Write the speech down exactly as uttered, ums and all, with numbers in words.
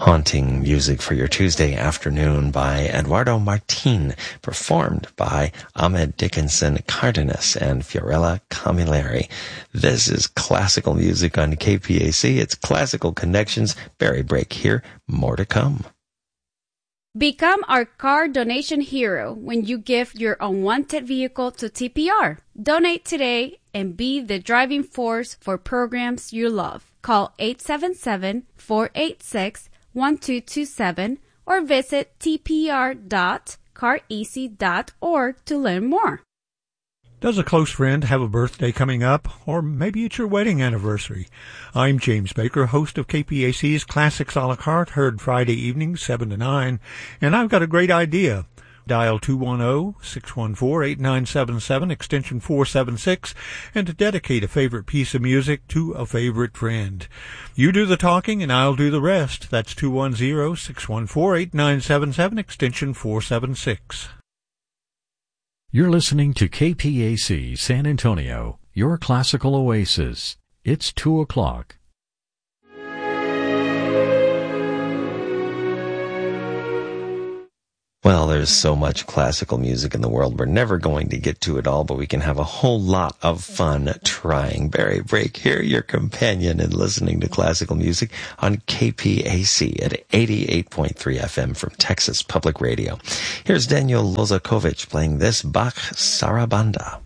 Haunting music for your Tuesday afternoon by Eduardo Martin, performed by Ahmed Dickinson Cardenas and Fiorella Camilleri. This is classical music on K P A C. It's Classical Connections. Barry Break here. More to come. Become our car donation hero when you give your unwanted vehicle to T P R. Donate today and be the driving force for programs you love. Call eight seven seven, four eight six, one two two seven or visit t p r dot car easy dot org to learn more. Does a close friend have a birthday coming up? Or maybe it's your wedding anniversary? I'm James Baker, host of K P A C's Classics a la carte, heard Friday evenings, seven to nine, and I've got a great idea. Dial two one zero, six one four, eight nine seven seven, extension four seven six, and to dedicate a favorite piece of music to a favorite friend. You do the talking and I'll do the rest. That's two one zero, six one four, eight nine seven seven, extension four seven six. You're listening to K P A C San Antonio, your classical oasis. It's two o'clock. Well, there's so much classical music in the world. We're never going to get to it all, but we can have a whole lot of fun trying. Barry Break here, your companion in listening to classical music on K P A C at eighty-eight point three F M from Texas Public Radio. Here's Daniel Lozakovich playing this Bach Sarabanda.